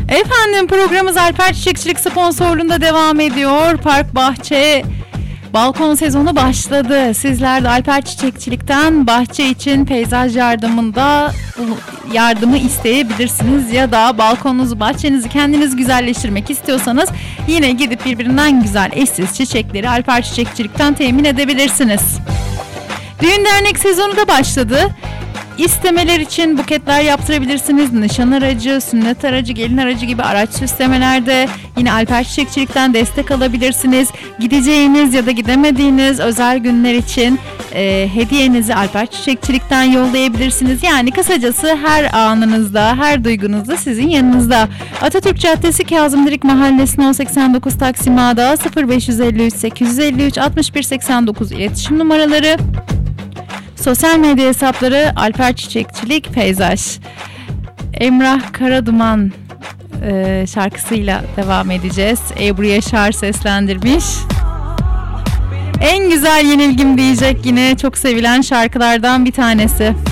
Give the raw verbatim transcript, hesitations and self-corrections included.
Efendim, programımız Alper Çiçekçilik sponsorluğunda devam ediyor. Park bahçe balkon sezonu başladı. Sizler de Alper Çiçekçilik'ten bahçe için peyzaj yardımında yardımı isteyebilirsiniz. Ya da balkonunuzu, bahçenizi kendiniz güzelleştirmek istiyorsanız yine gidip birbirinden güzel eşsiz çiçekleri Alper Çiçekçilik'ten temin edebilirsiniz. Düğün dernek sezonu da başladı. İstemeler için buketler yaptırabilirsiniz. Nişan aracı, sünnet aracı, gelin aracı gibi araç süslemelerde yine Alper Çiçekçilik'ten destek alabilirsiniz. Gideceğiniz ya da gidemediğiniz özel günler için e, hediyenizi Alper Çiçekçilik'ten yollayabilirsiniz. Yani kısacası her anınızda, her duygunuzda sizin yanınızda. Atatürk Caddesi Kazım Dirik Mahallesi on seksen dokuz Taksim A'da sıfır beş yüz elli üç sekiz yüz elli üç altmış bir seksen dokuz iletişim numaraları. Sosyal medya hesapları Alper Çiçekçilik Peyzaj. Emrah Karaduman e, şarkısıyla devam edeceğiz. Ebru Yaşar seslendirmiş. En güzel yenilgim diyecek, yine çok sevilen şarkılardan bir tanesi.